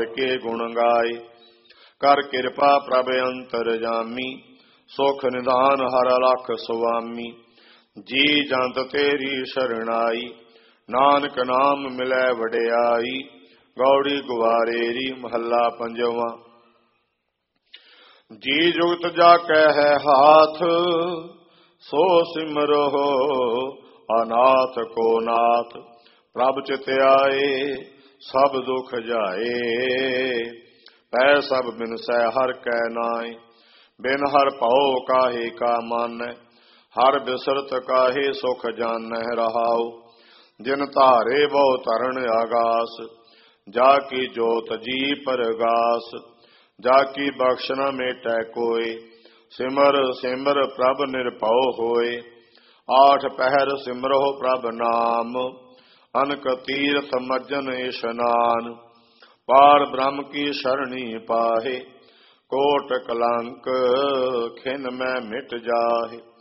के गुण गाए। कर कृपा प्रभ अंतरजामी, सुख निधान हर लख सुआमी। जी जंत तेरी शरणाई, नानक नाम मिलै वडियाई। गौड़ी गुवारेरी महला पंजवा। जी जुगत जाकै है हाथ, सो सिमरो अनाथ को नाथ। प्रभ चित आए सब दुख जाए, पै सब बिनसै हर कै नाय। बिन हर भौ काहे का मानै, हर बिसरत काहे सुख जानह रहाउ। जिन धारे बहु तरन आगास, जाकी जोत जी परगास। जाकी बख्श न मेटै कोय, सिमर सिमर प्रभ निरभउ होय। आठ पहर सिमरो प्रभ नाम, अनक तीर्थ मज्जन इशनान। पार ब्रह्म की शरणी पाहे, कोट कलंक खिन में मिट जाहे।